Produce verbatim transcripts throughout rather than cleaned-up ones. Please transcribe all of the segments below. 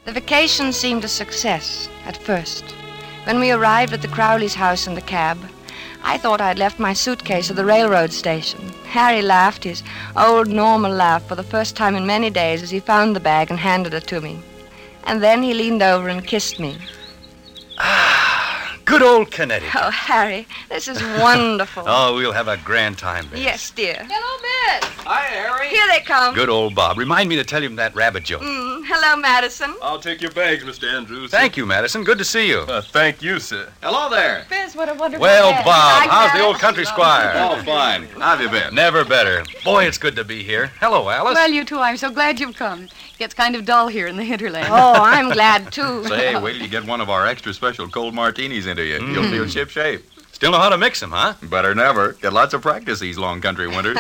The vacation seemed a success at first. When we arrived at the Crowley's house in the cab, I thought I'd left my suitcase at the railroad station. Harry laughed his old normal laugh for the first time in many days as he found the bag and handed it to me. And then he leaned over and kissed me. Ah, good old Connecticut. Oh, Harry, this is wonderful. Oh, we'll have a grand time, Bess. Yes, dear. Hello, Miss. Hi, Harry. Here they come. Good old Bob. Remind me to tell him that rabbit joke. Mm, hello, Madison. I'll take your bags, Mister Andrews. Thank you, Madison. Good to see you. Uh, thank you, sir. Hello there. Biz, what a wonderful Well, day. Bob, Hi, how's the Dad. old country squire? Oh, fine. How have you been? Never better. Boy, it's good to be here. Hello, Alice. Well, you two, I'm so glad you've come. Gets kind of dull here in the hinterland. Oh, I'm glad, too. Say, wait till you get one of our extra special cold martinis into you. Mm. You'll feel ship-shape. Still know how to mix them, huh? Better never. Get lots of practice these long country winters.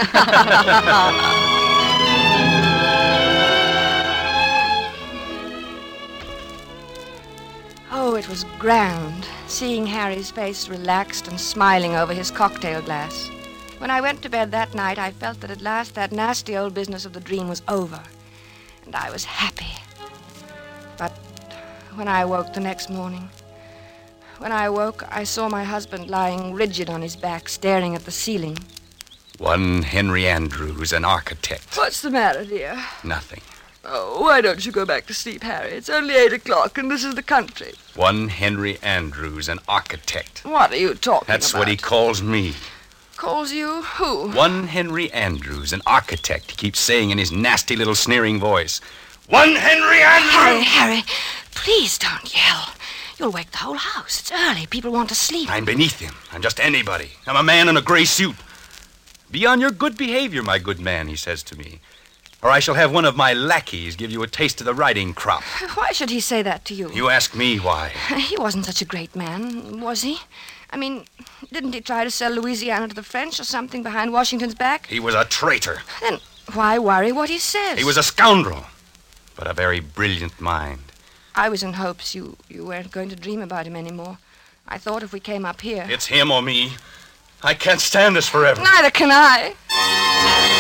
Oh, it was grand, seeing Harry's face relaxed and smiling over his cocktail glass. When I went to bed that night, I felt that at last that nasty old business of the dream was over, and I was happy. But when I woke the next morning, when I woke, I saw my husband lying rigid on his back, staring at the ceiling. One Henry Andrews, an architect. What's the matter, dear? Nothing. Oh, why don't you go back to sleep, Harry? It's only eight o'clock, and this is the country. One Henry Andrews, an architect. What are you talking That's about? what he calls me. Calls you? Who? One Henry Andrews, an architect, he keeps saying in his nasty little sneering voice. One Henry Andrews! Harry, Harry, please don't yell. You'll wake the whole house. It's early. People want to sleep. I'm beneath him. I'm just anybody. I'm a man in a gray suit. Be on your good behavior, my good man, he says to me. Or I shall have one of my lackeys give you a taste of the riding crop. Why should he say that to you? You ask me why. He wasn't such a great man, was he? I mean, didn't he try to sell Louisiana to the French or something behind Washington's back? He was a traitor. Then why worry what he says? He was a scoundrel, but a very brilliant mind. I was in hopes you, you weren't going to dream about him anymore. I thought if we came up here... It's him or me. I can't stand this forever. Neither can I.